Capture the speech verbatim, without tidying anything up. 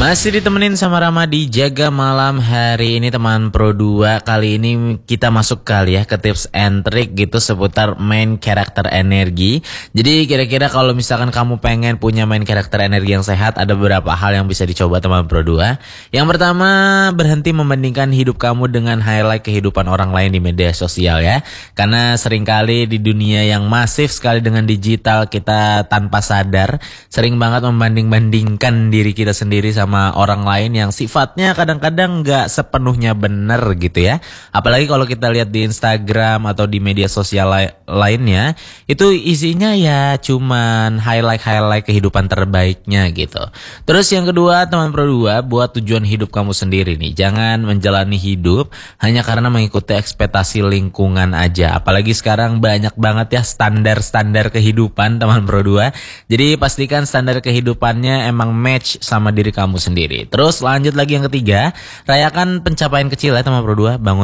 Masih ditemenin sama Rama di Jaga Malam hari ini teman Pro dua. Kali ini kita masuk kali ya ke tips and trick gitu seputar main karakter energi. Jadi kira-kira kalau misalkan kamu pengen punya main karakter energi yang sehat, ada beberapa hal yang bisa dicoba teman Pro dua. Yang pertama, berhenti membandingkan hidup kamu dengan highlight kehidupan orang lain di media sosial ya. Karena seringkali di dunia yang masif sekali dengan digital, kita tanpa sadar sering banget membanding-bandingkan diri kita sendiri sama orang lain yang sifatnya kadang-kadang nggak sepenuhnya benar gitu ya. Apalagi kalau kita lihat di Instagram atau di media sosial la lainnya, itu isinya ya cuman highlight-highlight kehidupan terbaiknya gitu. Terus yang kedua teman Pro dua, buat tujuan hidup kamu sendiri nih. Jangan menjalani hidup hanya karena mengikuti ekspektasi lingkungan aja. Apalagi sekarang banyak banget ya standar-standar kehidupan teman Pro dua. Jadi pastikan standar kehidupannya emang match sama diri kamu sendiri. Terus lanjut lagi yang ketiga, rayakan pencapaian kecil ya teman Pro dua. Bangun